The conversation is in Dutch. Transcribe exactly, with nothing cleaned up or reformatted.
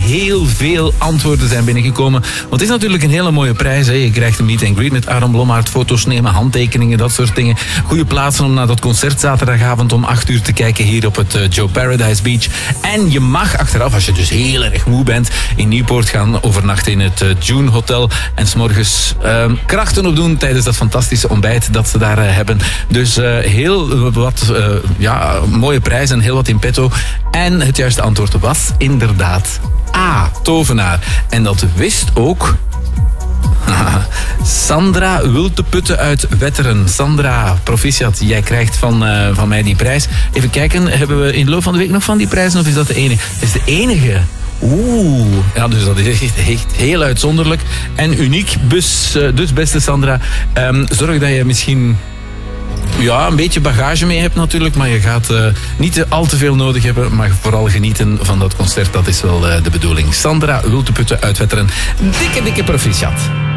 heel veel antwoorden zijn binnengekomen. Want het is natuurlijk een hele mooie prijs. Hè. Je krijgt een meet and greet met Aaron Blommaert, foto's nemen, handtekeningen, dat soort dingen. Goede plaatsen om naar dat concert zaterdagavond om acht uur te kijken hier op het uh, Joe Paradise Beach. En je mag achteraf, als je dus heel erg moe bent, in Nieuwpoort gaan overnachten in het uh, June Hotel. En 's morgens uh, krachten opdoen tijdens dat fantastische ontbijt dat ze daar uh, hebben. Dus uh, heel wat uh, ja, mooie prijzen en heel wat in petto. En het juiste antwoord was inderdaad A, tovenaar. En dat wist ook Sandra Wulteputte uit Wetteren. Sandra, proficiat, jij krijgt van, uh, van mij die prijs. Even kijken, hebben we in de loop van de week nog van die prijzen of is dat de enige? Dat is de enige. Oeh, ja, dus dat is echt, echt heel uitzonderlijk en uniek. Dus, uh, dus beste Sandra, um, zorg dat je misschien ja, een beetje bagage mee hebt natuurlijk, maar je gaat uh, niet al te veel nodig hebben, maar vooral genieten van dat concert. Dat is wel uh, de bedoeling. Sandra Wulteputte uit Wetteren. Dikke, dikke proficiat.